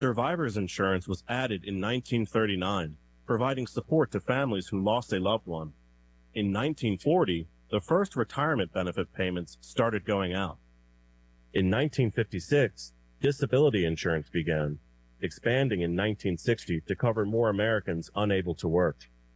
Survivor's insurance was added in 1939, providing support to families who lost a loved one. In 1940, the first retirement benefit payments started going out. In 1956, disability insurance began, expanding in 1960 to cover more Americans unable to work.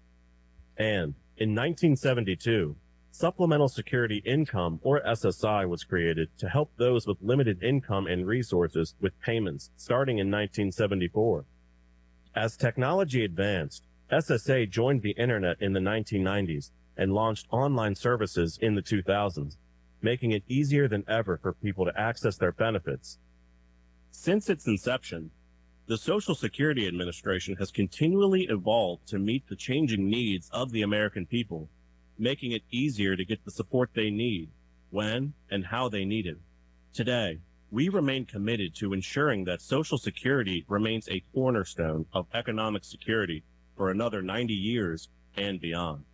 And in 1972, Supplemental Security Income, or SSI, was created to help those with limited income and resources with payments starting in 1974. As technology advanced, SSA joined the Internet in the 1990s and launched online services in the 2000s, making it easier than ever for people to access their benefits. Since its inception, the Social Security Administration has continually evolved to meet the changing needs of the American people, making it easier to get the support they need, when and how they need it. Today, we remain committed to ensuring that Social Security remains a cornerstone of economic security for another 90 years and beyond.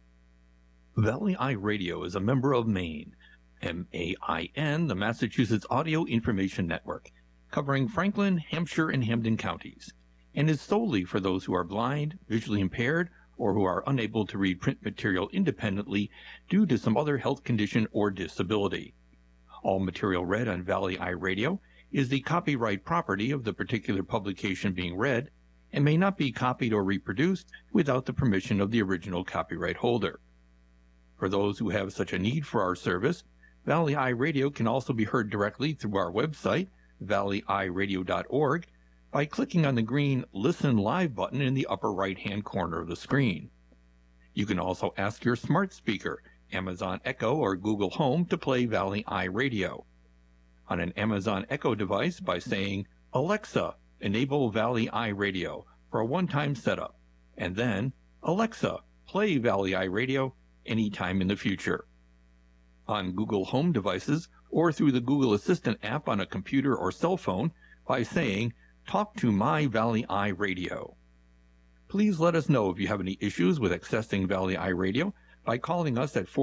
Valley Eye Radio is a member of MAIN, M-A-I-N, the Massachusetts Audio Information Network, covering Franklin, Hampshire, and Hampden counties, and is solely for those who are blind, visually impaired, or who are unable to read print material independently due to some other health condition or disability. All material read on Valley Eye Radio is the copyright property of the particular publication being read and may not be copied or reproduced without the permission of the original copyright holder. For those who have such a need for our service, Valley Eye Radio can also be heard directly through our website, valleyeyeradio.org, by clicking on the green Listen Live button in the upper right-hand corner of the screen. You can also ask your smart speaker, Amazon Echo or Google Home, to play Valley Eye Radio. On an Amazon Echo device by saying, "Alexa, enable Valley Eye Radio" for a one-time setup, and then, "Alexa, play Valley Eye Radio" anytime in the future. On Google Home devices or through the Google Assistant app on a computer or cell phone by saying, "Talk to my Valley Eye Radio." Please let us know if you have any issues with accessing Valley Eye Radio by calling us at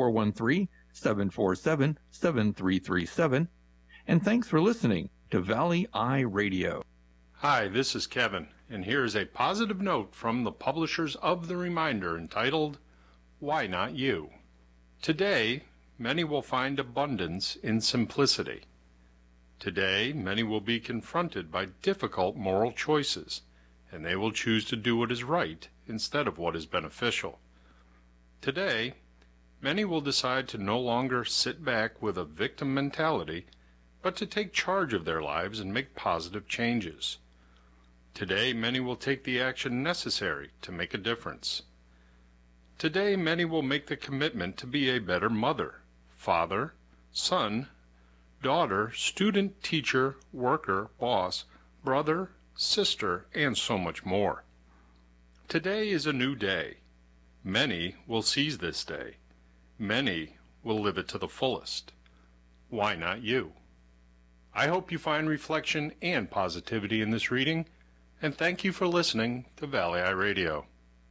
413-747-7337. And thanks for listening to Valley Eye Radio. Hi, this is Kevin, and here is a positive note from the publishers of The Reminder entitled, "Why Not You?" Today, many will find abundance in simplicity. Today, many will be confronted by difficult moral choices, and they will choose to do what is right instead of what is beneficial. Today, many will decide to no longer sit back with a victim mentality, but to take charge of their lives and make positive changes. Today, many will take the action necessary to make a difference. Today, many will make the commitment to be a better mother, father, son, daughter, student, teacher, worker, boss, brother, sister, and so much more. Today is a new day. Many will seize this day. Many will live it to the fullest. Why not you? I hope you find reflection and positivity in this reading, and thank you for listening to Valley Eye Radio.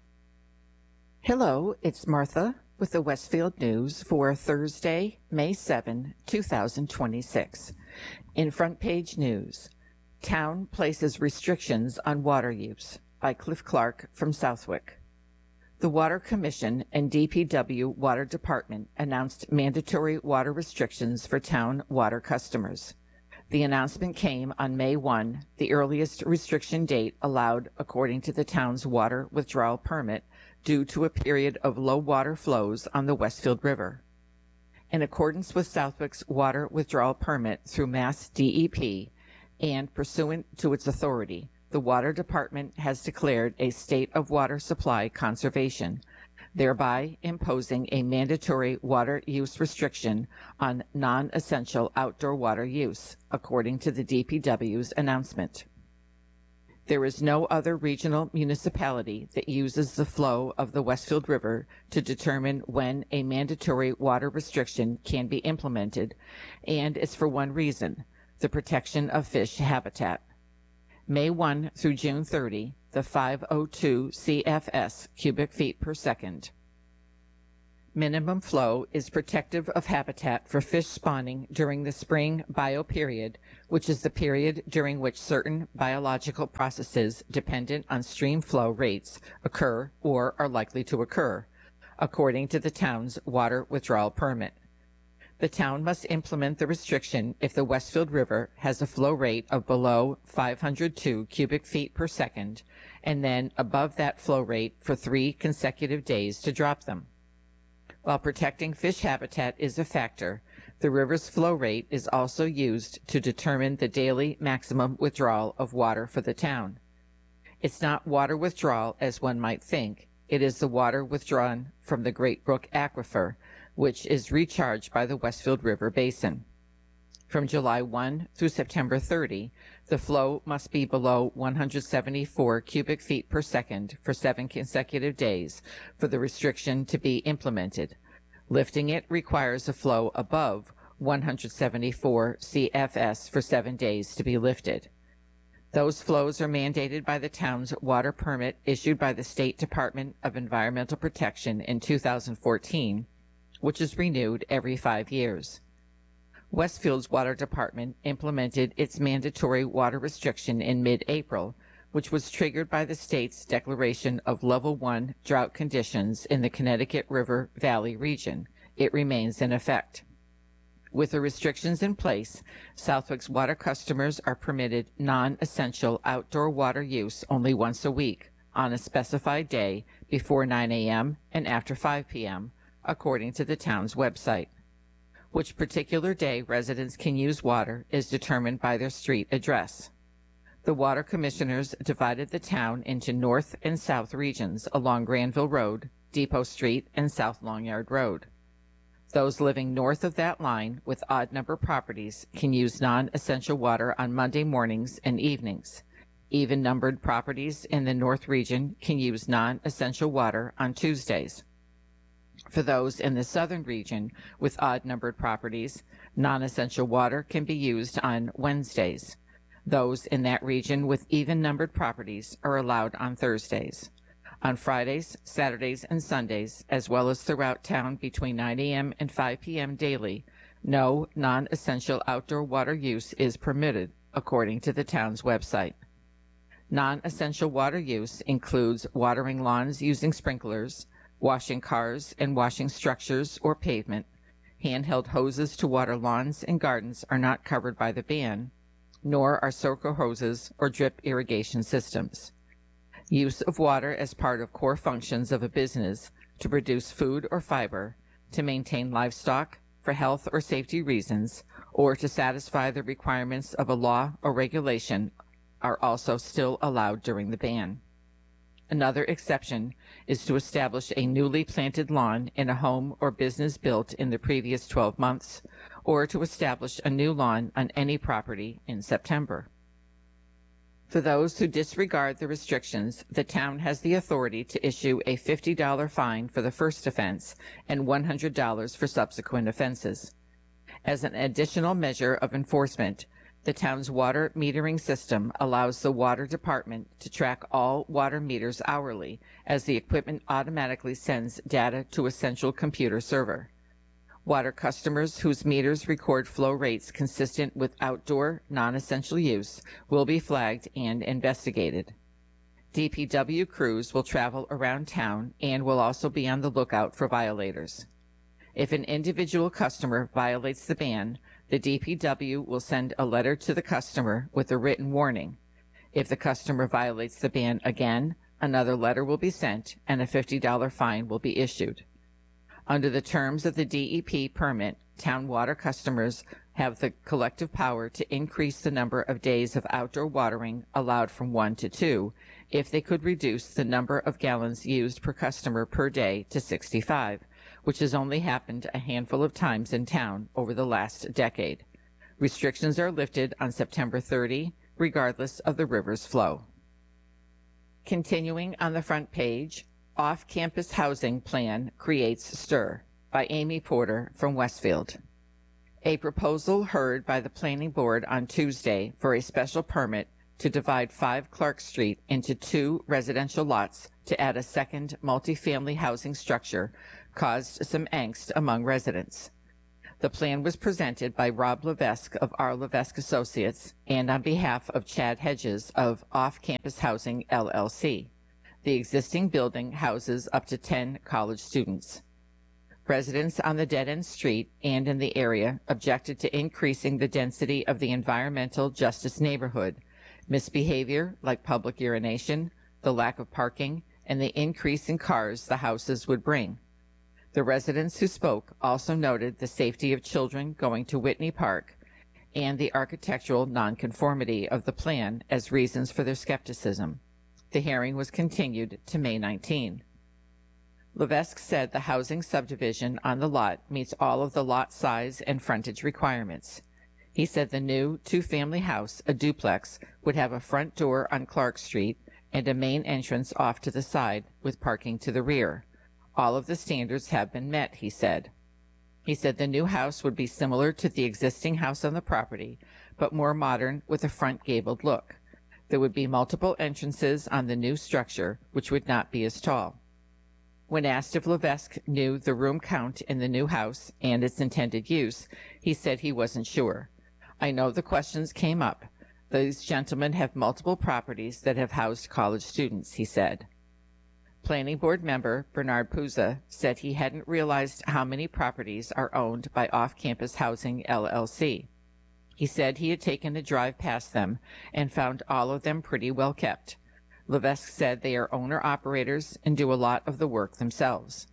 Hello, it's Martha with the Westfield News for Thursday, May 7, 2026. In front page news, Town places restrictions on water use by Cliff Clark from Southwick. The Water Commission and DPW Water Department announced mandatory water restrictions for town water customers. The announcement came on May 1, the earliest restriction date allowed according to the town's water withdrawal permit due to a period of low water flows on the Westfield River. In accordance with Southwick's water withdrawal permit through Mass DEP and pursuant to its authority, the Water Department has declared a state of water supply conservation, thereby imposing a mandatory water use restriction on non-essential outdoor water use, according to the DPW's announcement. There is no other regional municipality that uses the flow of the Westfield River to determine when a mandatory water restriction can be implemented, and it's for one reason, the protection of fish habitat. May 1 through June 30, the 502 CFS cubic feet per second. Minimum flow is protective of habitat for fish spawning during the spring bioperiod, which is the period during which certain biological processes dependent on stream flow rates occur or are likely to occur, according to the town's water withdrawal permit. The town must implement the restriction if the Westfield River has a flow rate of below 502 cubic feet per second and then above that flow rate for 3 consecutive days to drop them. While protecting fish habitat is a factor, the river's flow rate is also used to determine the daily maximum withdrawal of water for the town. It's not water withdrawal as one might think. It is the water withdrawn from the Great Brook Aquifer, which is recharged by the Westfield River Basin. From July 1 through September 30, the flow must be below 174 cubic feet per second for 7 consecutive days for the restriction to be implemented. Lifting it requires a flow above 174 CFS for 7 days to be lifted. Those flows are mandated by the town's water permit issued by the State Department of Environmental Protection in 2014, which is renewed every 5 years. Westfield's water department implemented its mandatory water restriction in mid-April, which was triggered by the state's declaration of Level 1 drought conditions in the Connecticut River Valley region. It remains in effect. With the restrictions in place, Southwick's water customers are permitted non-essential outdoor water use only once a week on a specified day before 9 a.m. and after 5 p.m., according to the town's website. Which particular day residents can use water is determined by their street address. The water commissioners divided the town into north and south regions along Granville Road, Depot Street, and South Long Yard Road. Those living north of that line with odd-number properties can use non-essential water on Monday mornings and evenings. Even-numbered properties in the north region can use non-essential water on Tuesdays. For those in the southern region with odd-numbered properties, non-essential water can be used on Wednesdays. Those in that region with even-numbered properties are allowed on Thursdays. On Fridays, Saturdays, and Sundays, as well as throughout town between 9 a.m. and 5 p.m. daily, no non-essential outdoor water use is permitted, according to the town's website. Non-essential water use includes watering lawns using sprinklers, washing cars and washing structures or pavement. Handheld hoses to water lawns and gardens are not covered by the ban, nor are soaker hoses or drip irrigation systems. Use of water as part of core functions of a business to produce food or fiber, to maintain livestock, for health or safety reasons, or to satisfy the requirements of a law or regulation are also still allowed during the ban. Another exception is to establish a newly planted lawn in a home or business built in the previous 12 months, or to establish a new lawn on any property in September. For those who disregard the restrictions, the town has the authority to issue a $50 fine for the first offense and $100 for subsequent offenses. As an additional measure of enforcement, the town's water metering system allows the water department to track all water meters hourly, as the equipment automatically sends data to a central computer server. Water customers whose meters record flow rates consistent with outdoor, non-essential use will be flagged and investigated. DPW crews will travel around town and will also be on the lookout for violators. If an individual customer violates the ban, the DPW will send a letter to the customer with a written warning. If the customer violates the ban again, another letter will be sent and a $50 fine will be issued. Under the terms of the DEP permit, town water customers have the collective power to increase the number of days of outdoor watering allowed from 1 to 2 if they could reduce the number of gallons used per customer per day to 65, which has only happened a handful of times in town over the last decade. Restrictions are lifted on September 30, regardless of the river's flow. Continuing on the front page, Off-Campus Housing Plan Creates Stir by Amy Porter from Westfield. A proposal heard by the Planning Board on Tuesday for a special permit to divide 5 Clark Street into 2 residential lots to add a second multifamily housing structure caused some angst among residents. The plan was presented by Rob Levesque of R. Levesque Associates and on behalf of Chad Hedges of Off-Campus Housing, LLC. The existing building houses up to 10 college students. Residents on the dead-end street and in the area objected to increasing the density of the environmental justice neighborhood, misbehavior like public urination, the lack of parking, and the increase in cars the houses would bring. The residents who spoke also noted the safety of children going to Whitney Park and the architectural nonconformity of the plan as reasons for their skepticism. The hearing was continued to May 19. Levesque said the housing subdivision on the lot meets all of the lot size and frontage requirements. He said the new two-family house, a duplex, would have a front door on Clark Street and a main entrance off to the side with parking to the rear. All of the standards have been met, he said. He said the new house would be similar to the existing house on the property, but more modern with a front gabled look. There would be multiple entrances on the new structure, which would not be as tall. When asked if Levesque knew the room count in the new house and its intended use, he said he wasn't sure. I know the questions came up. These gentlemen have multiple properties that have housed college students, he said. Planning Board member Bernard Puza said he hadn't realized how many properties are owned by Off-Campus Housing, LLC. He said he had taken a drive past them and found all of them pretty well kept. Levesque said they are owner-operators and do a lot of the work themselves.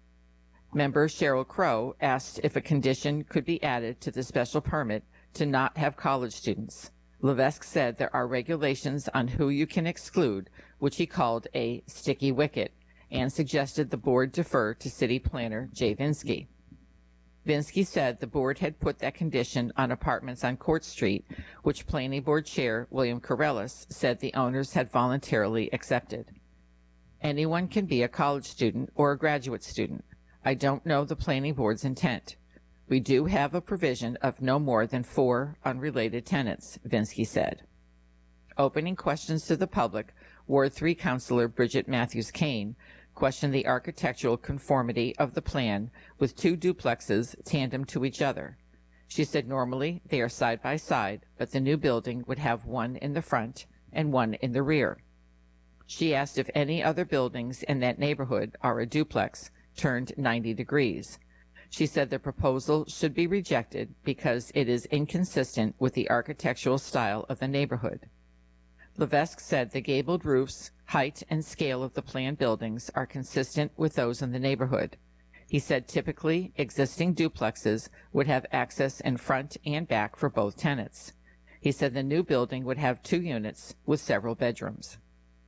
Member Cheryl Crow asked if a condition could be added to the special permit to not have college students. Levesque said there are regulations on who you can exclude, which he called a sticky wicket, and suggested the board defer to city planner Jay Vinsky. Vinsky said the board had put that condition on apartments on Court Street, which Planning Board Chair William Corellis said the owners had voluntarily accepted. Anyone can be a college student or a graduate student. I don't know the Planning Board's intent. We do have a provision of no more than 4 unrelated tenants, Vinsky said. Opening questions to the public, Ward 3 Councilor Bridget Matthews Kane questioned the architectural conformity of the plan with 2 duplexes tandem to each other. She said normally they are side by side, but the new building would have one in the front and one in the rear. She asked if any other buildings in that neighborhood are a duplex turned 90 degrees. She said the proposal should be rejected because it is inconsistent with the architectural style of the neighborhood. Levesque said the gabled roofs, height, and scale of the planned buildings are consistent with those in the neighborhood. He said typically existing duplexes would have access in front and back for both tenants. He said the new building would have 2 units with several bedrooms.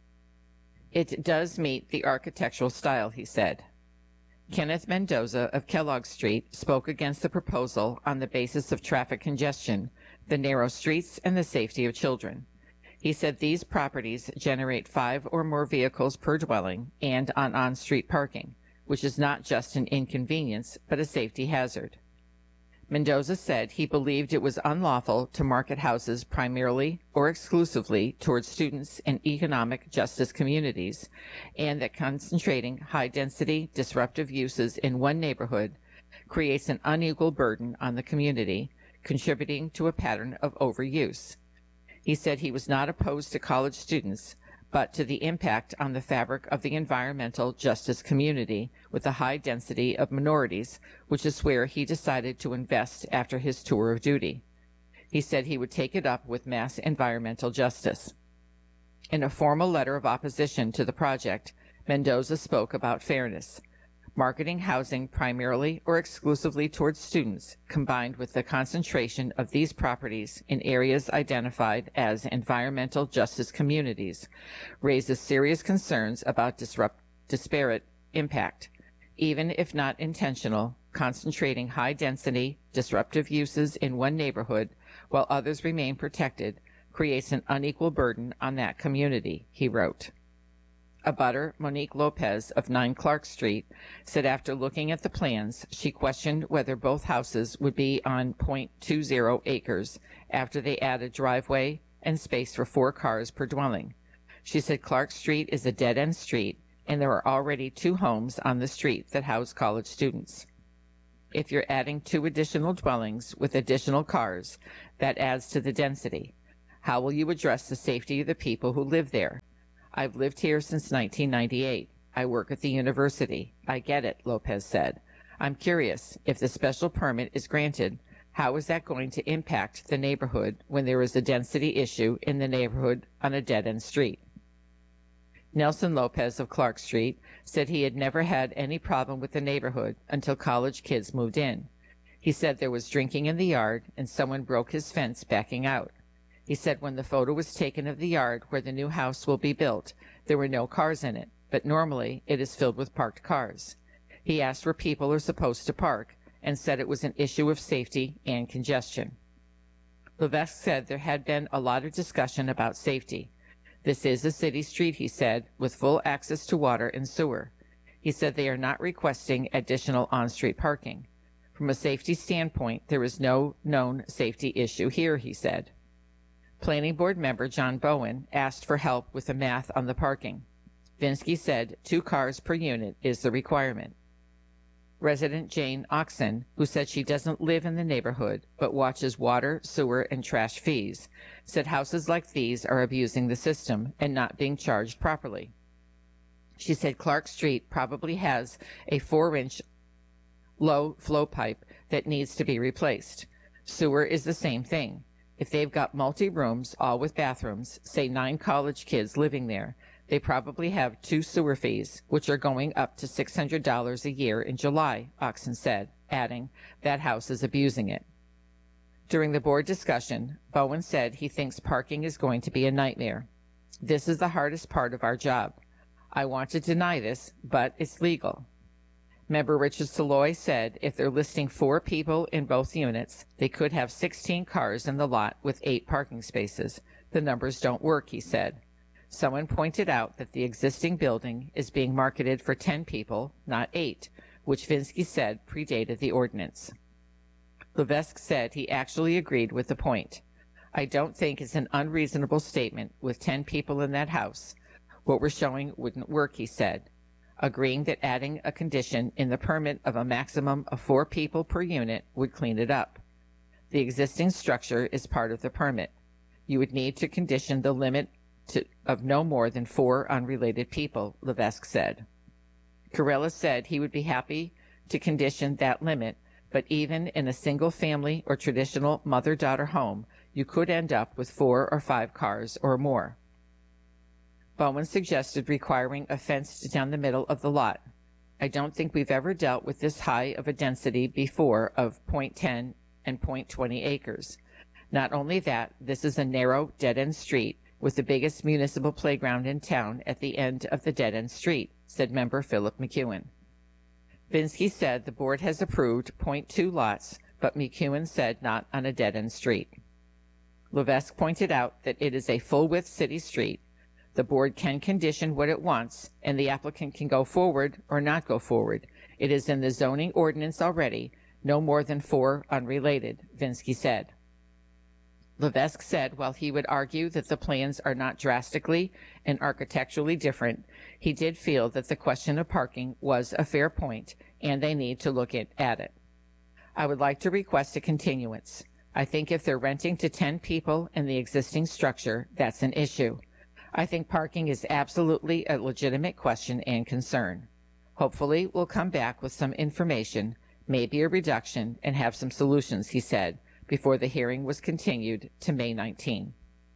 It does meet the architectural style, he said. Kenneth Mendoza of Kellogg Street spoke against the proposal on the basis of traffic congestion, the narrow streets, and the safety of children. He said these properties generate 5 or more vehicles per dwelling and on-street parking, which is not just an inconvenience, but a safety hazard. Mendoza said he believed it was unlawful to market houses primarily or exclusively towards students in economic justice communities, and that concentrating high-density, disruptive uses in one neighborhood creates an unequal burden on the community, contributing to a pattern of overuse. He said he was not opposed to college students, but to the impact on the fabric of the environmental justice community with the high density of minorities, which is where he decided to invest after his tour of duty. He said he would take it up with Mass Environmental Justice. In a formal letter of opposition to the project, Mendoza spoke about fairness. Marketing housing primarily or exclusively towards students, combined with the concentration of these properties in areas identified as environmental justice communities, raises serious concerns about disparate impact. Even if not intentional, concentrating high-density, disruptive uses in one neighborhood while others remain protected creates an unequal burden on that community, he wrote. Abutter Monique Lopez of 9 Clark Street said after looking at the plans, she questioned whether both houses would be on .20 acres after they added driveway and space for 4 cars per dwelling. She said Clark Street is a dead-end street and there are already 2 homes on the street that house college students. If you're adding 2 additional dwellings with additional cars, that adds to the density. How will you address the safety of the people who live there? I've lived here since 1998. I work at the university. I get it, Lopez said. I'm curious, if the special permit is granted, how is that going to impact the neighborhood when there is a density issue in the neighborhood on a dead-end street? Nelson Lopez of Clark Street said he had never had any problem with the neighborhood until college kids moved in. He said there was drinking in the yard and someone broke his fence backing out. He said when the photo was taken of the yard where the new house will be built, there were no cars in it, but normally it is filled with parked cars. He asked where people are supposed to park and said it was an issue of safety and congestion. Levesque said there had been a lot of discussion about safety. This is a city street, he said, with full access to water and sewer. He said they are not requesting additional on-street parking. From a safety standpoint, there is no known safety issue here, he said. Planning Board member John Bowen asked for help with the math on the parking. Vinsky said 2 cars per unit is the requirement. Resident Jane Oxen, who said she doesn't live in the neighborhood but watches water, sewer, and trash fees, said houses like these are abusing the system and not being charged properly. She said Clark Street probably has a 4-inch low flow pipe that needs to be replaced. Sewer is the same thing. If they've got multi-rooms, all with bathrooms, say 9 college kids living there, they probably have 2 sewer fees, which are going up to $600 a year in July, Oxen said, adding, that house is abusing it. During the board discussion, Bowen said he thinks parking is going to be a nightmare. This is the hardest part of our job. I want to deny this, but it's legal. Member Richard Saloy said if they're listing 4 people in both units, they could have 16 cars in the lot with 8 parking spaces. The numbers don't work, he said. Someone pointed out that the existing building is being marketed for 10 people, not 8, which Vinsky said predated the ordinance. Levesque said he actually agreed with the point. I don't think it's an unreasonable statement with 10 people in that house. What we're showing wouldn't work, he said, agreeing that adding a condition in the permit of a maximum of 4 people per unit would clean it up. The existing structure is part of the permit. You would need to condition the limit of no more than 4 unrelated people, Levesque said. Corella said he would be happy to condition that limit, but even in a single family or traditional mother-daughter home, you could end up with 4 or 5 cars or more. Bowen suggested requiring a fence down the middle of the lot. I don't think we've ever dealt with this high of a density before of 0.10 and 0.20 acres. Not only that, this is a narrow, dead-end street with the biggest municipal playground in town at the end of the dead-end street, said member Philip McEwen. Vinsky said the board has approved 0.2 lots, but McEwen said not on a dead-end street. Levesque pointed out that it is a full-width city street. The board can condition what it wants, and the applicant can go forward or not go forward. It is in the zoning ordinance already, no more than 4 unrelated, Vinsky said. Levesque said while he would argue that the plans are not drastically and architecturally different, he did feel that the question of parking was a fair point and they need to look at it. I would like to request a continuance. I think if they're renting to 10 people in the existing structure, that's an issue. I think parking is absolutely a legitimate question and concern. Hopefully, we'll come back with some information, maybe a reduction, and have some solutions, he said, before the hearing was continued to May 19.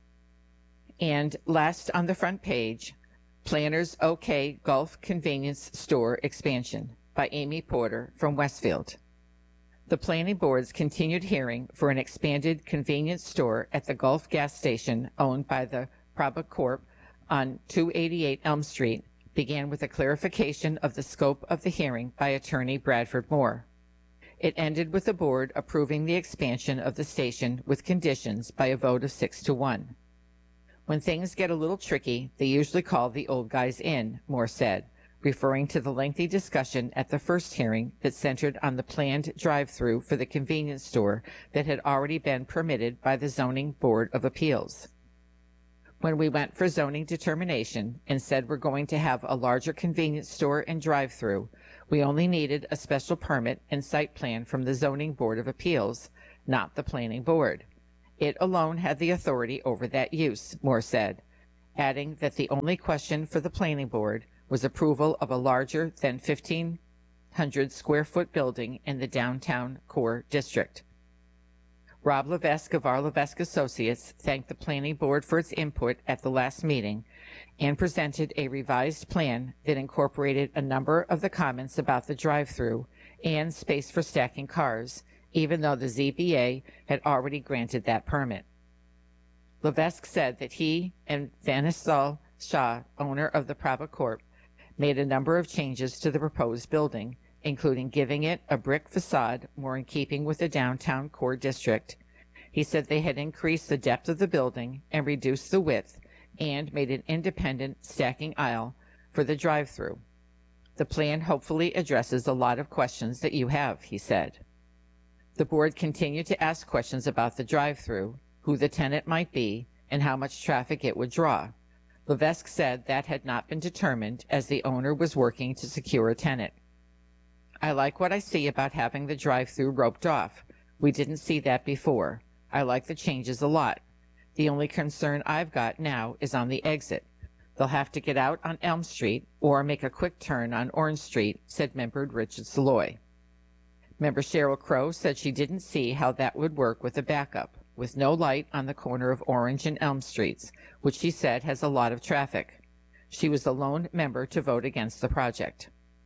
And last on the front page, Planners OK Gulf Convenience Store Expansion by Amy Porter from Westfield. The Planning Board's continued hearing for an expanded convenience store at the Gulf gas station owned by the Prabha Corp on 288 Elm Street began with a clarification of the scope of the hearing by attorney Bradford Moore. It ended with the board approving the expansion of the station with conditions by a vote of 6-1. When things get a little tricky, they usually call the old guys in, Moore said, referring to the lengthy discussion at the first hearing that centered on the planned drive-through for the convenience store that had already been permitted by the Zoning Board of Appeals. When we went for zoning determination and said we're going to have a larger convenience store and drive-through, we only needed a special permit and site plan from the Zoning Board of Appeals, not the Planning Board. It alone had the authority over that use, Moore said, adding that the only question for the Planning Board was approval of a larger than 1,500 square foot building in the downtown core district. Rob Levesque of our Levesque Associates thanked the Planning Board for its input at the last meeting and presented a revised plan that incorporated a number of the comments about the drive-through and space for stacking cars, even though the ZBA had already granted that permit. Levesque said that he and Vanisal Shah, owner of the Prava Corp, made a number of changes to the proposed building, including giving it a brick facade more in keeping with the downtown core district. He said they had increased the depth of the building and reduced the width and made an independent stacking aisle for the drive-through. The plan hopefully addresses a lot of questions that you have, he said. The board continued to ask questions about the drive-through, who the tenant might be, and how much traffic it would draw. Levesque said that had not been determined as the owner was working to secure a tenant. I like what I see about having the drive-through roped off. We didn't see that before. I like the changes a lot. The only concern I've got now is on the exit. They'll have to get out on Elm Street or make a quick turn on Orange Street, said member Richard Saloy. Member Cheryl Crow said she didn't see how that would work with a backup, with no light on the corner of Orange and Elm Streets, which she said has a lot of traffic. She was the lone member to vote against the project.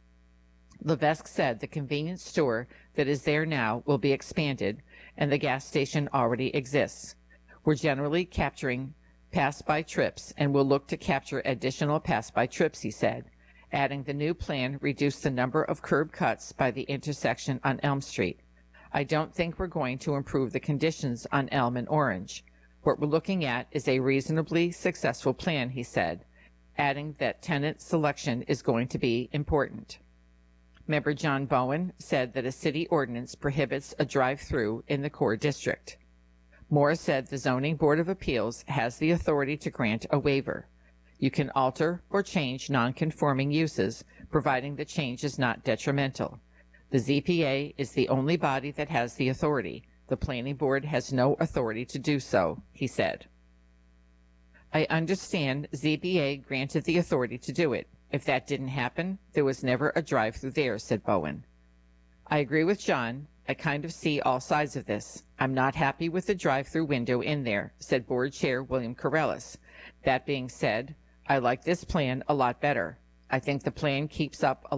Levesque said the convenience store that is there now will be expanded, and the gas station already exists. We're generally capturing pass-by trips and will look to capture additional pass-by trips, he said, adding the new plan reduced the number of curb cuts by the intersection on Elm Street. I don't think we're going to improve the conditions on Elm and Orange. What we're looking at is a reasonably successful plan, he said, adding that tenant selection is going to be important. Member John Bowen said that a city ordinance prohibits a drive-through in the core district. Moore said the Zoning Board of Appeals has the authority to grant a waiver. You can alter or change non-conforming uses, providing the change is not detrimental. The ZPA is the only body that has the authority. The Planning Board has no authority to do so, he said. I understand ZBA granted the authority to do it. If that didn't happen, there was never a drive-through there, said Bowen. I agree with John. I kind of see all sides of this. I'm not happy with the drive-through window in there, said Board Chair William Correllis. That being said, I like this plan a lot better. I think the plan cleans up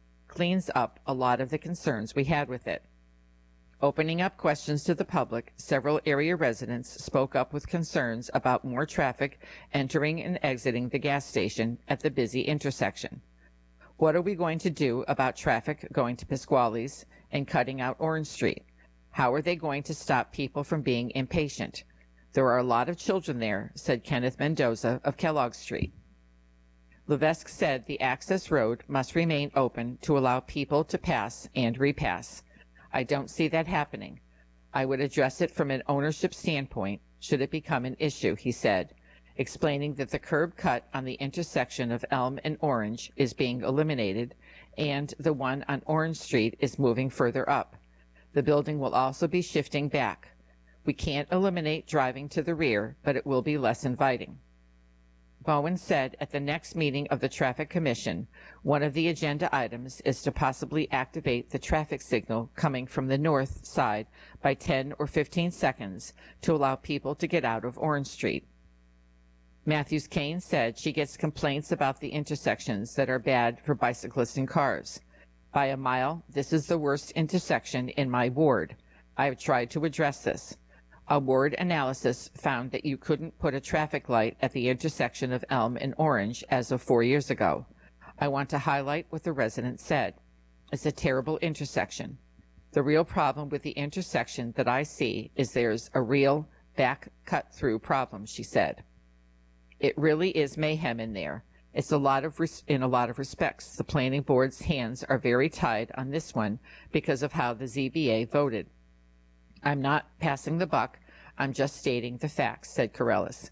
a lot of the concerns we had with it. Opening up questions to the public, several area residents spoke up with concerns about more traffic entering and exiting the gas station at the busy intersection. What are we going to do about traffic going to Pasquale's and cutting out Orange Street? How are they going to stop people from being impatient? There are a lot of children there, said Kenneth Mendoza of Kellogg Street. Levesque said the access road must remain open to allow people to pass and repass. I don't see that happening. I would address it from an ownership standpoint should it become an issue, he said, explaining that the curb cut on the intersection of Elm and Orange is being eliminated and the one on Orange Street is moving further up. The building will also be shifting back. We can't eliminate driving to the rear, but it will be less inviting. Bowen said at the next meeting of the Traffic Commission, one of the agenda items is to possibly activate the traffic signal coming from the north side by 10 or 15 seconds to allow people to get out of Orange Street. Matthews Kane said she gets complaints about the intersections that are bad for bicyclists and cars. By a mile, this is the worst intersection in my ward. I have tried to address this. A ward analysis found that you couldn't put a traffic light at the intersection of Elm and Orange as of 4 years ago. I want to highlight what the resident said. It's a terrible intersection. The real problem with the intersection that I see is there's a real back cut through problem, she said. It really is mayhem in there. It's in a lot of respects. The planning board's hands are very tied on this one because of how the ZBA voted. I'm not passing the buck. I'm just stating the facts, said Correllis.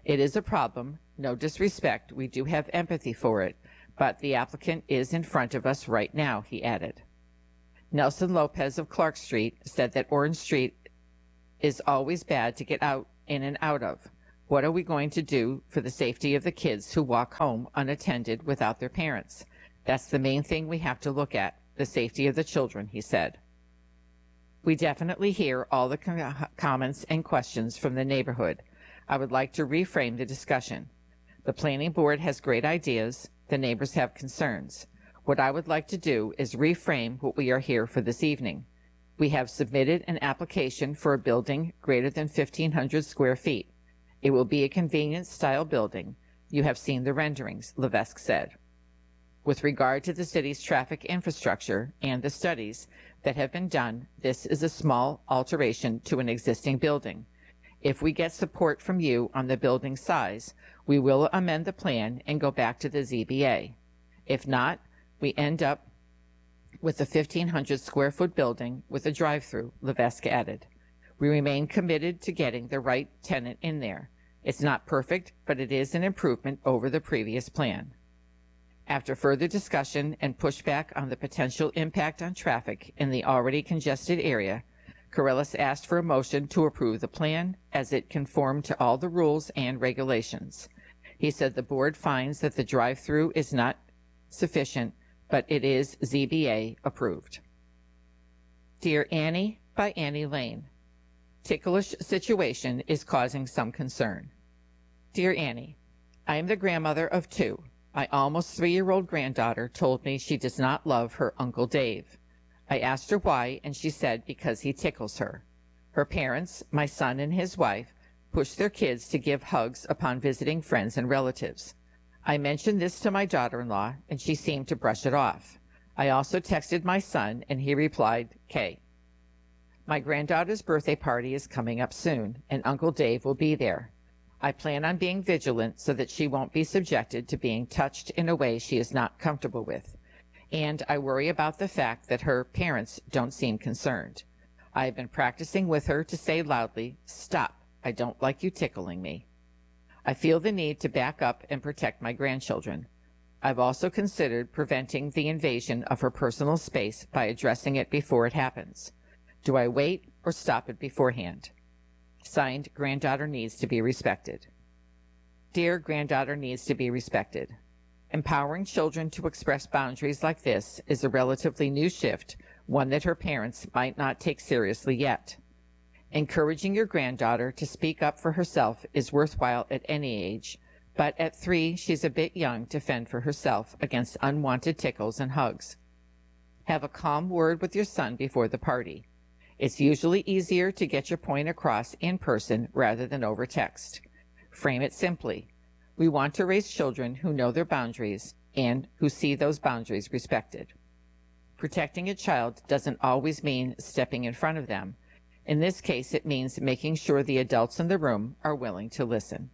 It is a problem. No disrespect. We do have empathy for it. But the applicant is in front of us right now, he added. Nelson Lopez of Clark Street said that Orange Street is always bad to get in and out of. What are we going to do for the safety of the kids who walk home unattended without their parents? That's the main thing we have to look at, the safety of the children, he said. We definitely hear all the comments and questions from the neighborhood. I would like to reframe the discussion. The planning board has great ideas. The neighbors have concerns. What I would like to do is reframe what we are here for this evening. We have submitted an application for a building greater than 1,500 square feet. It will be a convenience-style building. You have seen the renderings, Levesque said. With regard to the city's traffic infrastructure and the studies that have been done, this is a small alteration to an existing building. If we get support from you on the building size, we will amend the plan and go back to the ZBA. If not, we end up with a 1,500 square foot building with a drive-through, Levesque added. We remain committed to getting the right tenant in there. It's not perfect, but it is an improvement over the previous plan. After further discussion and pushback on the potential impact on traffic in the already congested area, Corellis asked for a motion to approve the plan as it conformed to all the rules and regulations. He said the board finds that the drive-through is not sufficient, but it is ZBA approved. Dear Annie by Annie Lane. Ticklish situation is causing some concern. Dear Annie, I am the grandmother of two. My almost 3-year-old granddaughter told me she does not love her Uncle Dave. I asked her why, and she said because he tickles her. Her parents, my son and his wife, push their kids to give hugs upon visiting friends and relatives. I mentioned this to my daughter-in-law, and she seemed to brush it off. I also texted my son, and he replied, K. My granddaughter's birthday party is coming up soon, and Uncle Dave will be there. I plan on being vigilant so that she won't be subjected to being touched in a way she is not comfortable with. And I worry about the fact that her parents don't seem concerned. I have been practicing with her to say loudly, Stop, I don't like you tickling me. I feel the need to back up and protect my grandchildren. I've also considered preventing the invasion of her personal space by addressing it before it happens. Do I wait or stop it beforehand? Signed, Granddaughter Needs to be Respected. Dear Granddaughter Needs to be Respected. Empowering children to express boundaries like this is a relatively new shift, one that her parents might not take seriously yet. Encouraging your granddaughter to speak up for herself is worthwhile at any age, but at 3, she's a bit young to fend for herself against unwanted tickles and hugs. Have a calm word with your son before the party. It's usually easier to get your point across in person rather than over text. Frame it simply. We want to raise children who know their boundaries and who see those boundaries respected. Protecting a child doesn't always mean stepping in front of them. In this case, it means making sure the adults in the room are willing to listen.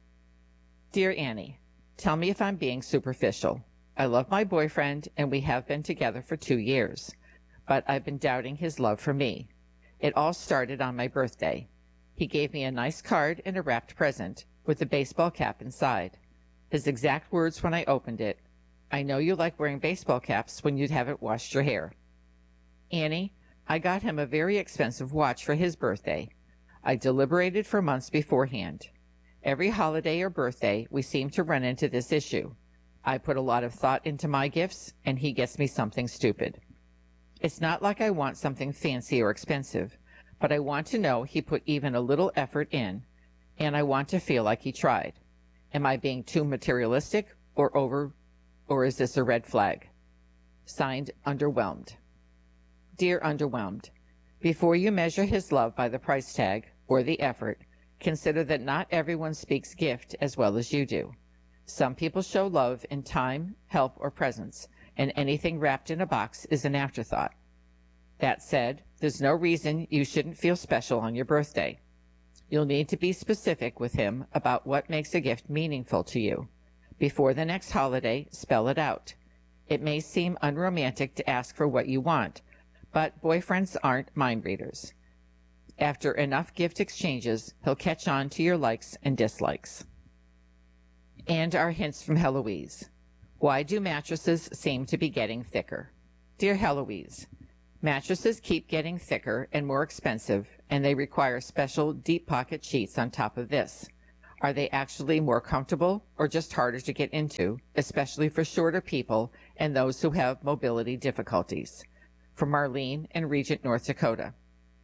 Dear Annie, tell me if I'm being superficial. I love my boyfriend and we have been together for 2 years, but I've been doubting his love for me. It all started on my birthday. He gave me a nice card and a wrapped present with a baseball cap inside. His exact words when I opened it, I know you like wearing baseball caps when you haven't washed your hair. Annie, I got him a very expensive watch for his birthday. I deliberated for months beforehand. Every holiday or birthday, we seem to run into this issue. I put a lot of thought into my gifts, and he gets me something stupid. It's not like I want something fancy or expensive, but I want to know he put even a little effort in, and I want to feel like he tried. Am I being too materialistic or is this a red flag? Signed, Underwhelmed. Dear Underwhelmed, before you measure his love by the price tag or the effort, consider that not everyone speaks gift as well as you do. Some people show love in time, help, or presence, and anything wrapped in a box is an afterthought. That said, there's no reason you shouldn't feel special on your birthday. You'll need to be specific with him about what makes a gift meaningful to you. Before the next holiday, spell it out. It may seem unromantic to ask for what you want, but boyfriends aren't mind readers. After enough gift exchanges, he'll catch on to your likes and dislikes. And our hints from Heloise. Why do mattresses seem to be getting thicker? Dear Heloise, mattresses keep getting thicker and more expensive, and they require special deep pocket sheets on top of this. Are they actually more comfortable or just harder to get into, especially for shorter people and those who have mobility difficulties? From Marlene in Regent, North Dakota.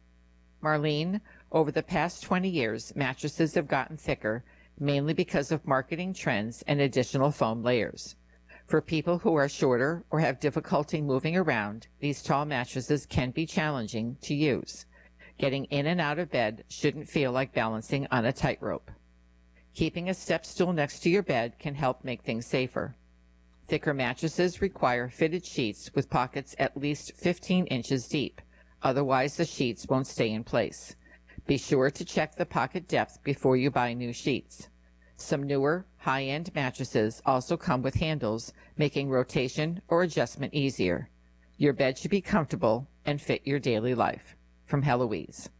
Marlene, over the past 20 years, mattresses have gotten thicker, mainly because of marketing trends and additional foam layers. For people who are shorter or have difficulty moving around, these tall mattresses can be challenging to use. Getting in and out of bed shouldn't feel like balancing on a tightrope. Keeping a step stool next to your bed can help make things safer. Thicker mattresses require fitted sheets with pockets at least 15 inches deep. Otherwise, the sheets won't stay in place. Be sure to check the pocket depth before you buy new sheets. Some newer, high-end mattresses also come with handles, making rotation or adjustment easier. Your bed should be comfortable and fit your daily life. From Heloise.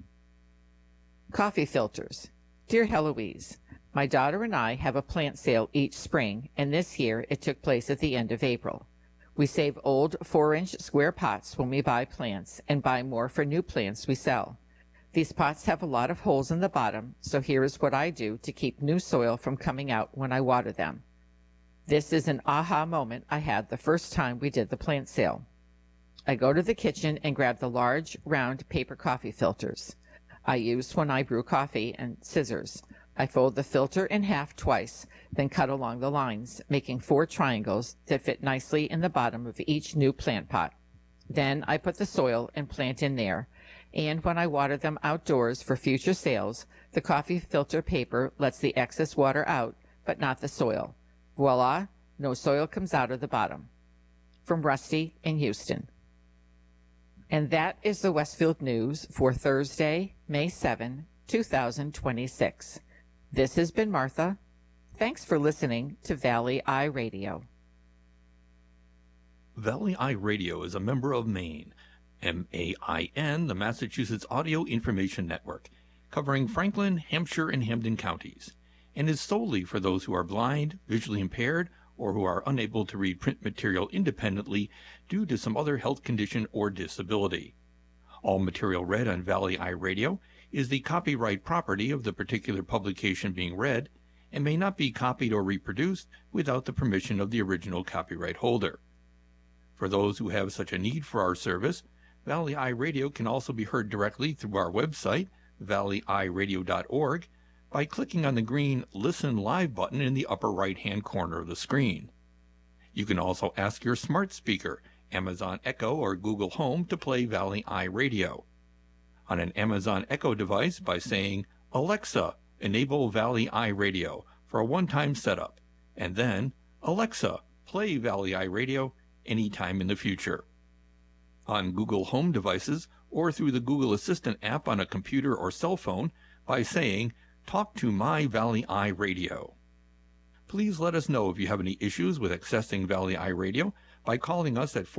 Coffee filters. Dear Heloise, my daughter and I have a plant sale each spring, and this year it took place at the end of April. We save old 4-inch square pots when we buy plants and buy more for new plants we sell. These pots have a lot of holes in the bottom, so here is what I do to keep new soil from coming out when I water them. This is an aha moment I had the first time we did the plant sale. I go to the kitchen and grab the large, round paper coffee filters I use when I brew coffee and scissors. I fold the filter in half twice, then cut along the lines, making 4 triangles that fit nicely in the bottom of each new plant pot. Then I put the soil and plant in there, and when I water them outdoors for future sales, the coffee filter paper lets the excess water out, but not the soil. Voila, no soil comes out of the bottom. From Rusty in Houston. And that is the Westfield News for Thursday, May 7, 2026. This has been Martha. Thanks for listening to Valley Eye Radio. Valley Eye Radio is a member of MAIN, MAIN, the Massachusetts Audio Information Network, covering Franklin, Hampshire, and Hampden counties, and is solely for those who are blind, visually impaired, or who are unable to read print material independently due to some other health condition or disability. All material read on Valley Eye Radio is the copyright property of the particular publication being read and may not be copied or reproduced without the permission of the original copyright holder. For those who have such a need for our service, Valley Eye Radio can also be heard directly through our website, valleyeyeradio.org, by clicking on the green Listen Live button in the upper right-hand corner of the screen. You can also ask your smart speaker, Amazon Echo or Google Home, to play Valley Eye Radio. On an Amazon Echo device by saying, Alexa, enable Valley Eye Radio for a one-time setup, and then, Alexa, play Valley Eye Radio anytime in the future. On Google Home devices or through the Google Assistant app on a computer or cell phone by saying, Talk to My Valley Eye Radio. Please let us know if you have any issues with accessing Valley Eye Radio by calling us at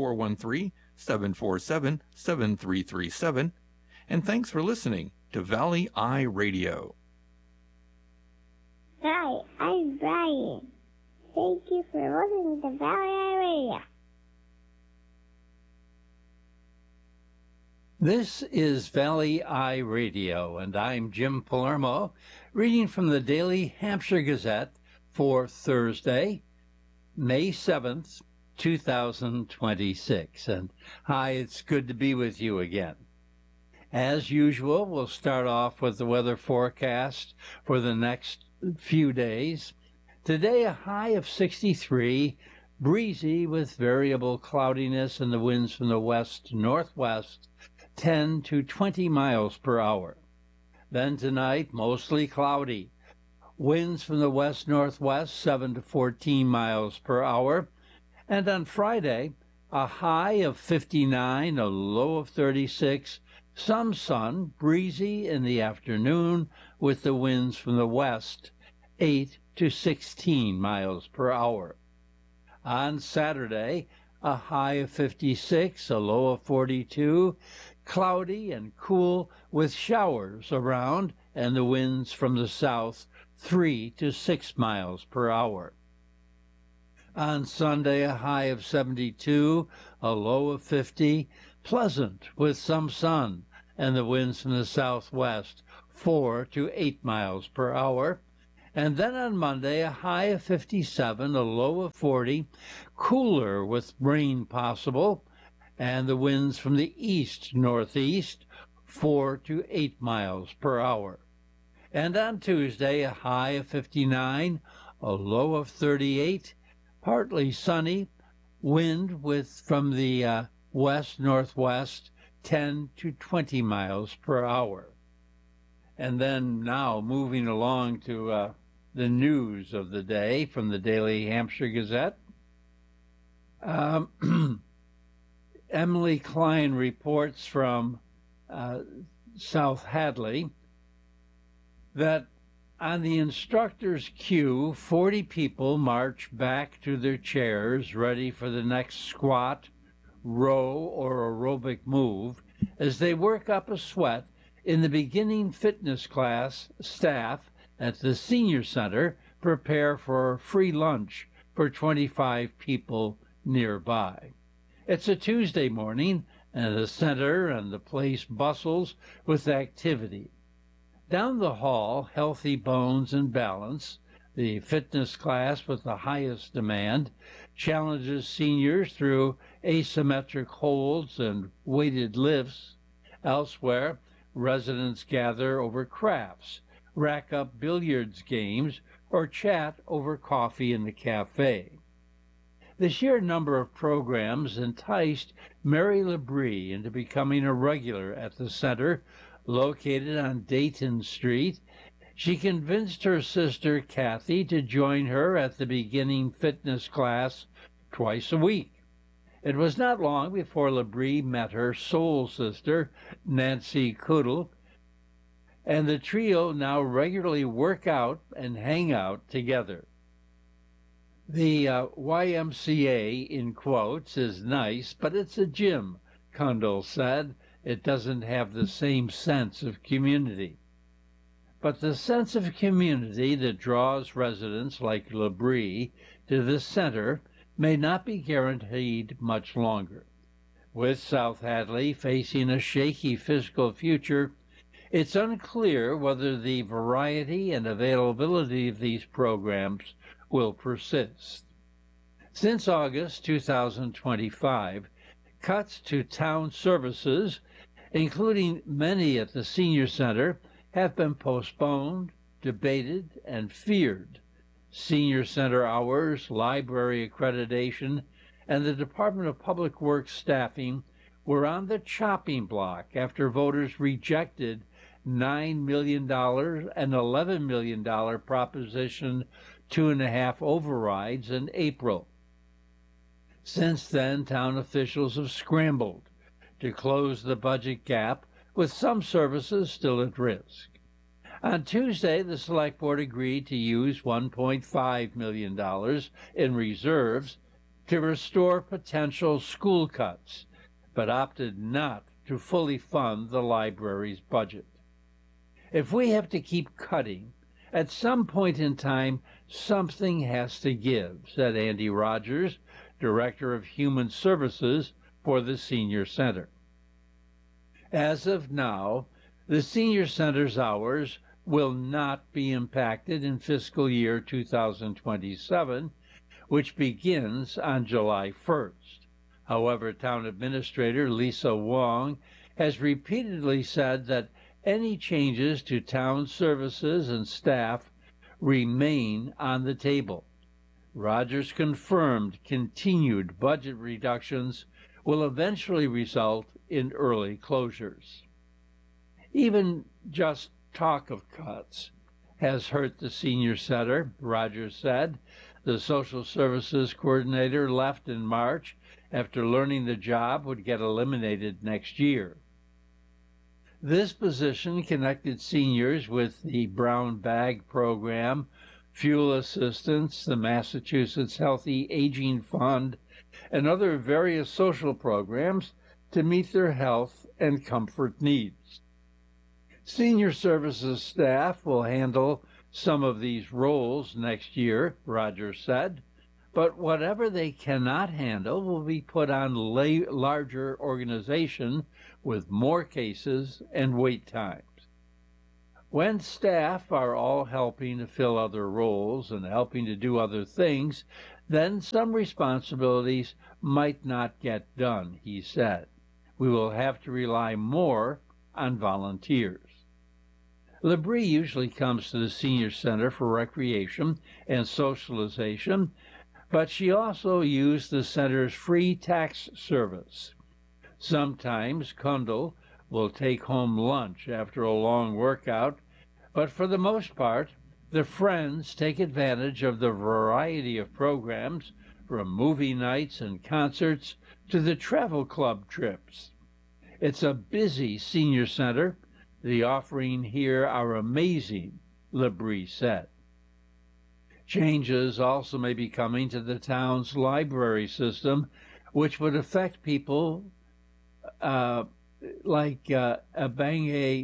413-747-7337. And thanks for listening to Valley Eye Radio. Hi, I'm Brian. Thank you for listening to Valley Eye Radio. This is Valley Eye Radio, and I'm Jim Palermo, reading from the Daily Hampshire Gazette for Thursday, May 7th, 2026. And hi, it's good to be with you again. As usual, we'll start off with the weather forecast for the next few days. Today, a high of 63, breezy with variable cloudiness and the winds from the west-northwest, 10 to 20 miles per hour. Then tonight, mostly cloudy. Winds from the west-northwest, 7 to 14 miles per hour. And on Friday, a high of 59, a low of 36, some sun, breezy in the afternoon, with the winds from the west, 8 to 16 miles per hour. On Saturday, a high of 56, a low of 42, cloudy and cool with showers around and the winds from the south, 3 to 6 miles per hour. On Sunday, a high of 72, a low of 50, pleasant with some sun, and the winds from the southwest, 4 to 8 miles per hour. And then on Monday, a high of 57, a low of 40, cooler with rain possible, and the winds from the east-northeast, 4 to 8 miles per hour. And on Tuesday, a high of 59, a low of 38, partly sunny, wind from the west-northwest, 10 to 20 miles per hour. And then now moving along to the news of the day from the Daily Hampshire Gazette. Emily Klein reports from South Hadley that on the instructor's cue, 40 people march back to their chairs ready for the next squat, row, or aerobic move as they work up a sweat in the beginning fitness class. Staff at the Senior Center prepare for free lunch for 25 people nearby. It's a Tuesday morning, and the center and the place bustles with activity. Down the hall, Healthy Bones and Balance, the fitness class with the highest demand, challenges seniors through asymmetric holds and weighted lifts. Elsewhere, residents gather over crafts, rack up billiards games, or chat over coffee in the cafe. The sheer number of programs enticed Mary Labrie into becoming a regular at the center, located on Dayton Street. She convinced her sister Kathy to join her at the beginning fitness class twice a week. It was not long before Labrie met her soul sister, Nancy Coodle, and the trio now regularly work out and hang out together. The YMCA, in quotes, is nice, but it's a gym, Kundal said. It doesn't have the same sense of community. But the sense of community that draws residents like Labrie to the center may not be guaranteed much longer. With South Hadley facing a shaky fiscal future, it's unclear whether the variety and availability of these programs will persist. Since August 2025, cuts to town services, including many at the Senior Center, have been postponed, debated, and feared. Senior Center hours, library accreditation, and the Department of Public Works staffing were on the chopping block after voters rejected $9 million and $11 million Proposition 2.5 overrides in April. Since then, town officials have scrambled to close the budget gap, with some services still at risk. On Tuesday, the Select Board agreed to use $1.5 million in reserves to restore potential school cuts, but opted not to fully fund the library's budget. If we have to keep cutting, at some point in time, something has to give, said Andy Rogers, Director of Human Services for the Senior Center. As of now, the Senior Center's hours will not be impacted in fiscal year 2027, which begins on July 1st. However, Town Administrator Lisa Wong has repeatedly said that any changes to town services and staff remain on the table. Rogers confirmed continued budget reductions will eventually result in early closures. Even just talk of cuts has hurt the Senior Center, Rogers said. The social services coordinator left in March after learning the job would get eliminated next year. This position connected seniors with the Brown Bag Program, fuel assistance, the Massachusetts Healthy Aging Fund, and other various social programs to meet their health and comfort needs. Senior services staff will handle some of these roles next year, Rogers said. but whatever they cannot handle will be put on larger organization with more cases and wait times. When staff are all helping to fill other roles and helping to do other things, then some responsibilities might not get done, he said. We will have to rely more on volunteers. Labrie usually comes to the Senior Center for recreation and socialization, but she also used the center's free tax service. Sometimes Kundal will take home lunch after a long workout, but for the most part, the friends take advantage of the variety of programs, from movie nights and concerts to the travel club trips. It's a busy senior center. The offerings here are amazing, Labrie said. Changes also may be coming to the town's library system, which would affect people like Abange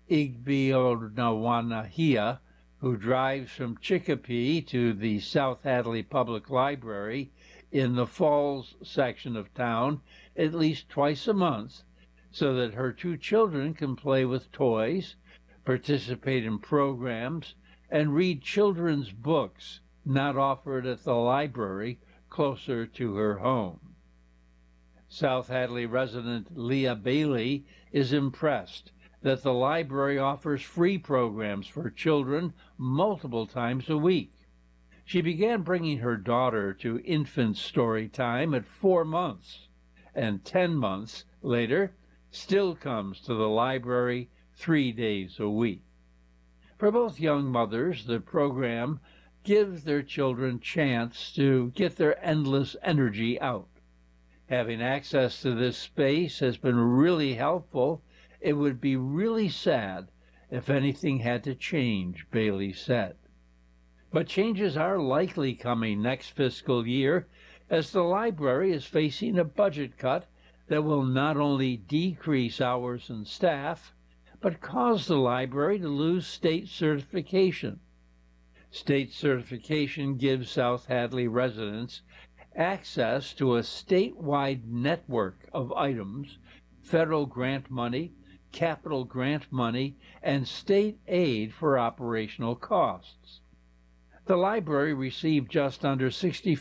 Igbionawanahia, who drives from Chicopee to the South Hadley Public Library in the Falls section of town at least twice a month, so that her two children can play with toys, participate in programs, and read children's books not offered at the library closer to her home. South Hadley resident Leah Bailey is impressed that the library offers free programs for children multiple times a week. She began bringing her daughter to infant story time at 4 months, and 10 months later still comes to the library 3 days a week. For both young mothers, the program gives their children chance to get their endless energy out. Having access to this space has been really helpful. It would be really sad if anything had to change, Bailey said. But changes are likely coming next fiscal year, as the library is facing a budget cut that will not only decrease hours and staff, but cause the library to lose state certification. State certification gives South Hadley residents access to a statewide network of items, federal grant money, capital grant money, and state aid for operational costs. The library received just under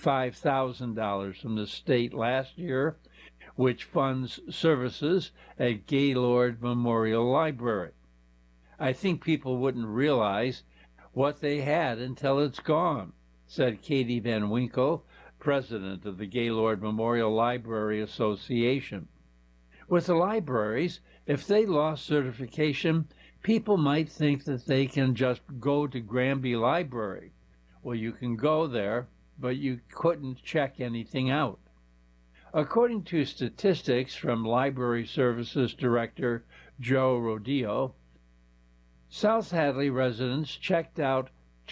$65,000 from the state last year, which funds services at Gaylord Memorial Library. I think people wouldn't realize what they had until it's gone, said Katie Van Winkle, president of the Gaylord Memorial Library Association. With the libraries, if they lost certification, people might think that they can just go to Granby Library. Well, you can go there, but you couldn't check anything out. According to statistics from Library Services Director Joe Rodeo, South Hadley residents checked out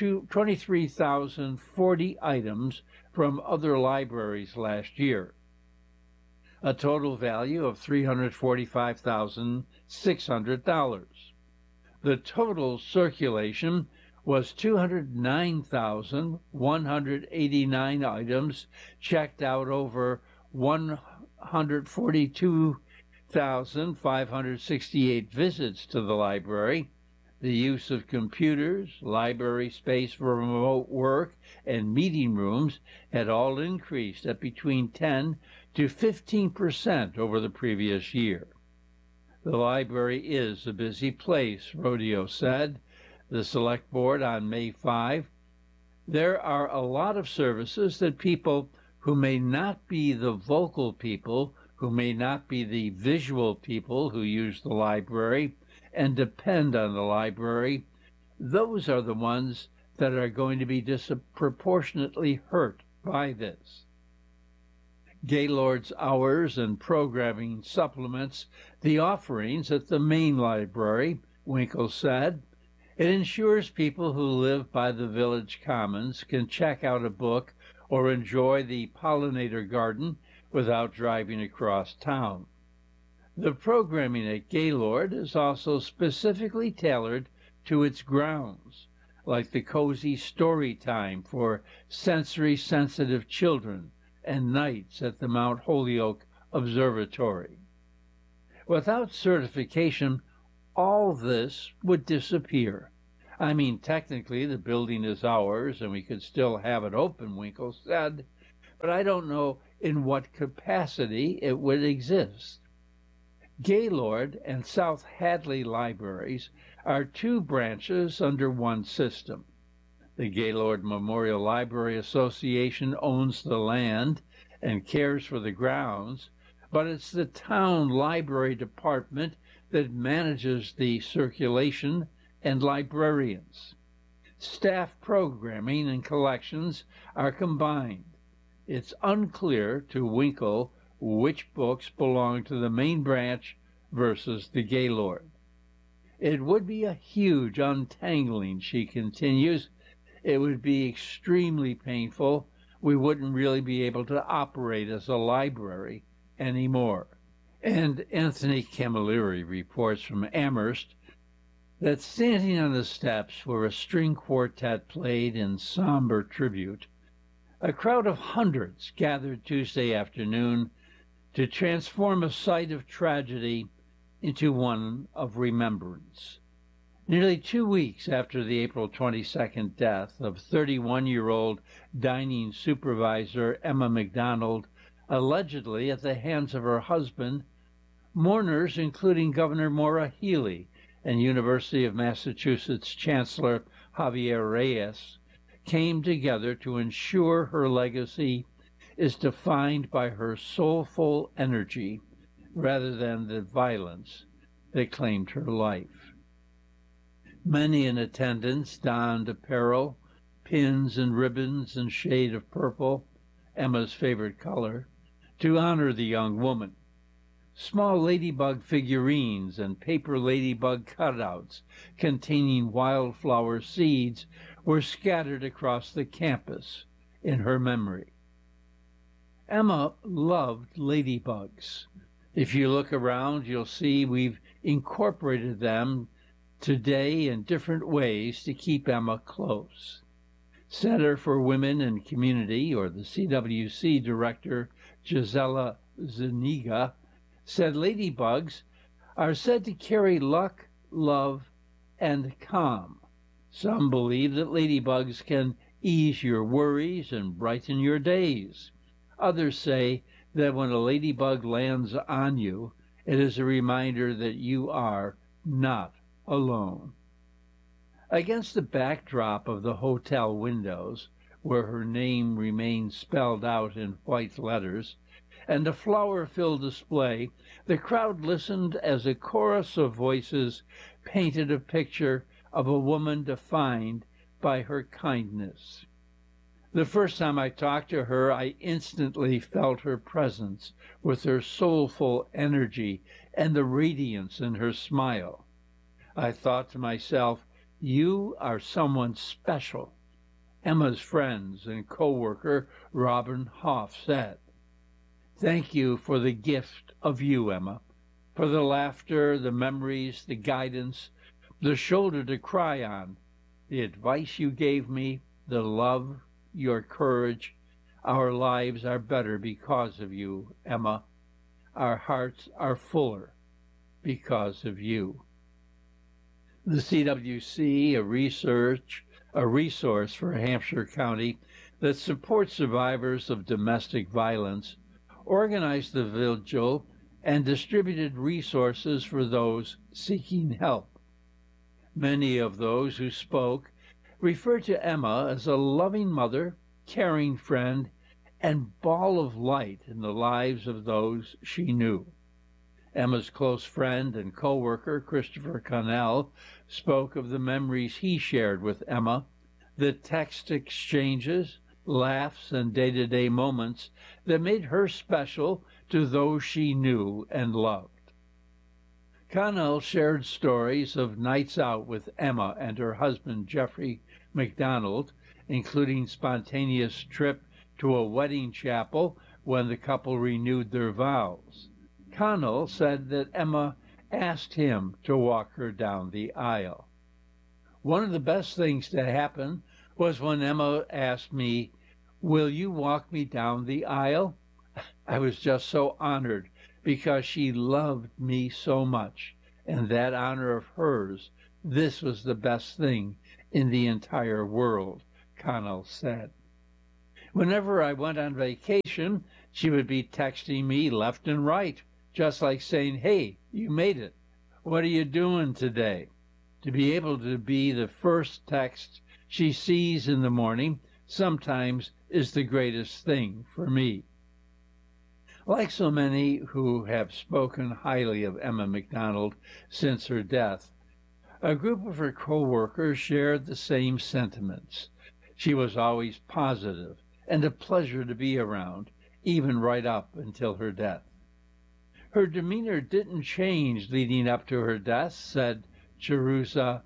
23,040 items from other libraries last year, a total value of $345,600. The total circulation was 209,189 items checked out over 142,568 visits to the library. The use of computers, library space for remote work, and meeting rooms had all increased at between 10 to 15% over the previous year. The library is a busy place, Rodeo said. The Select Board on May 5. There are a lot of services that people who may not be the vocal people, who may not be the visual people who use the library and depend on the library, those are the ones that are going to be disproportionately hurt by this. Gaylord's hours and programming supplements the offerings at the main library, Winkle said. It ensures people who live by the village commons can check out a book or enjoy the pollinator garden without driving across town. The programming at Gaylord is also specifically tailored to its grounds. like the cozy story time for sensory-sensitive children and nights at the Mount Holyoke Observatory. Without certification, all this would disappear. I mean, technically, the building is ours and we could still have it open, Winkle said, but I don't know in what capacity it would exist. Gaylord and South Hadley Libraries are two branches under one system. The Gaylord Memorial Library Association owns the land and cares for the grounds, but it's the town library department that manages the circulation and librarians. Staff programming and collections are combined. It's unclear to Winkle which books belong to the main branch versus the Gaylord. It would be a huge untangling, she continues. It would be extremely painful. We wouldn't really be able to operate as a library anymore. And Anthony Camilleri reports from Amherst that standing on the steps where a string quartet played in somber tribute, a crowd of hundreds gathered Tuesday afternoon to transform a site of tragedy into one of remembrance. Nearly 2 weeks after the April 22nd death of 31-year-old dining supervisor Emma McDonald, allegedly at the hands of her husband, mourners, including Governor Maura Healey and University of Massachusetts Chancellor Javier Reyes, came together to ensure her legacy is defined by her soulful energy rather than the violence that claimed her life. Many in attendance donned apparel, pins and ribbons and shade of purple, Emma's favorite color, to honor the young woman. Small ladybug figurines and paper ladybug cutouts containing wildflower seeds were scattered across the campus in her memory. Emma loved ladybugs. If you look around, you'll see we've incorporated them today in different ways to keep Emma close. Center for Women and Community, or the CWC director, Gisela Zuniga, said ladybugs are said to carry luck, love, and calm. Some believe that ladybugs can ease your worries and brighten your days. Others say that when a ladybug lands on you, it is a reminder that you are not alone. Against the backdrop of the hotel windows, where her name remained spelled out in white letters, and a flower-filled display, the crowd listened as a chorus of voices painted a picture of a woman defined by her kindness. The first time I talked to her, I instantly felt her presence with her soulful energy and the radiance in her smile. I thought to myself, you are someone special, Emma's friends and co-worker Robin Hoff said. Thank you for the gift of you, Emma, for the laughter, the memories, the guidance, the shoulder to cry on, the advice you gave me, the love, your courage. Our lives are better because of you, Emma. Our hearts are fuller because of you. The CWC, a resource for Hampshire County that supports survivors of domestic violence, organized the vigil and distributed resources for those seeking help. Many of those who spoke referred to Emma as a loving mother, caring friend, and ball of light in the lives of those she knew. Emma's close friend and co-worker, Christopher Connell, spoke of the memories he shared with Emma, the text exchanges, laughs, and day-to-day moments that made her special to those she knew and loved. Connell shared stories of nights out with Emma and her husband, Jeffrey McDonald, including spontaneous trip to a wedding chapel when the couple renewed their vows. Connell said that Emma asked him to walk her down the aisle. One of the best things to happen was when Emma asked me, "Will you walk me down the aisle?" I was just so honored because she loved me so much, and that honor of hers, this was the best thing in the entire world, Connell said. Whenever I went on vacation, she would be texting me left and right, just like saying, "Hey, you made it. What are you doing today?" To be able to be the first text she sees in the morning sometimes is the greatest thing for me. Like so many who have spoken highly of Emma McDonald since her death, a group of her co-workers shared the same sentiments. She was always positive and a pleasure to be around, even right up until her death. Her demeanor didn't change leading up to her death, said Chiruza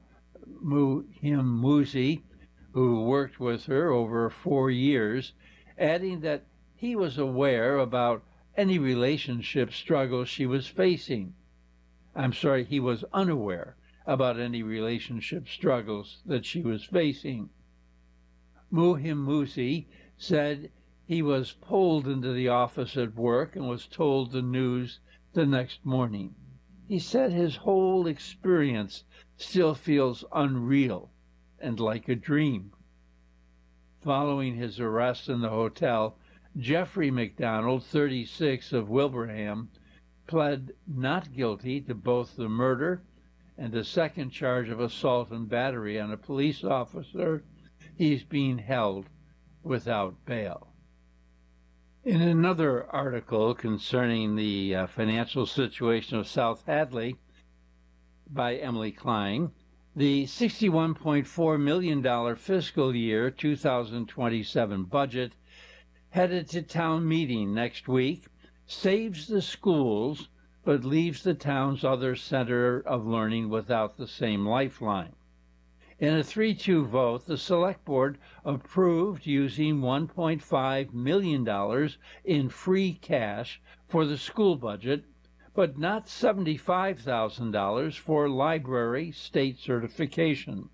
Muhimuzi, who worked with her over 4 years, adding that he was aware about any relationship struggles she was facing. He was unaware about any relationship struggles that she was facing. Muhimuzi said he was pulled into the office at work and was told the news the next morning. He said his whole experience still feels unreal and like a dream. Following his arrest in the hotel, Jeffrey McDonald, 36, of Wilbraham, pled not guilty to both the murder and a second charge of assault and battery on a police officer. He's being held without bail. In another article concerning the financial situation of South Hadley by Emily Klein, the $61.4 million fiscal year 2027 budget headed to town meeting next week saves the schools but leaves the town's other center of learning without the same lifeline. In a 3-2 vote, the Select Board approved using $1.5 million in free cash for the school budget, but not $75,000 for library state certification.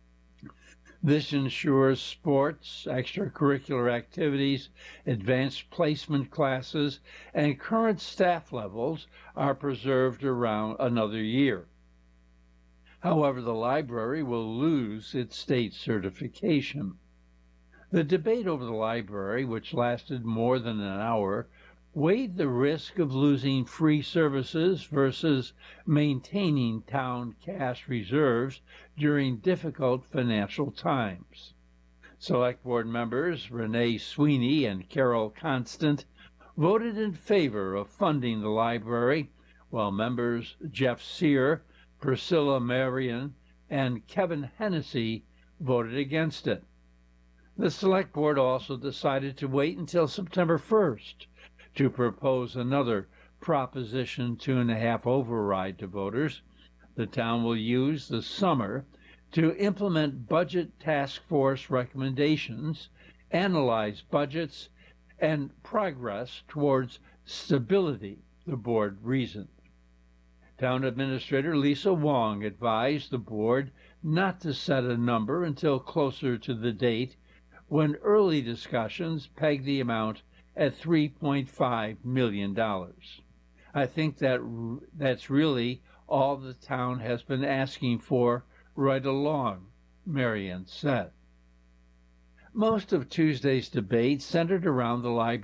This ensures sports, extracurricular activities, advanced placement classes, and current staff levels are preserved around another year. However, the library will lose its state certification. The debate over the library, which lasted more than an hour, weighed the risk of losing free services versus maintaining town cash reserves during difficult financial times. Select Board members Renee Sweeney and Carol Constant voted in favor of funding the library, while members Jeff Sear, Priscilla Marion, and Kevin Hennessy voted against it. The Select Board also decided to wait until September 1st to propose another Proposition 2.5 override to voters. The town will use the summer to implement budget task force recommendations, analyze budgets, and progress towards stability, the board reasoned. Town Administrator Lisa Wong advised the board not to set a number until closer to the date, when early discussions pegged the amount at $3.5 million. I think that's really all the town has been asking for right along, Marion said. Most of Tuesday's debate centered around the library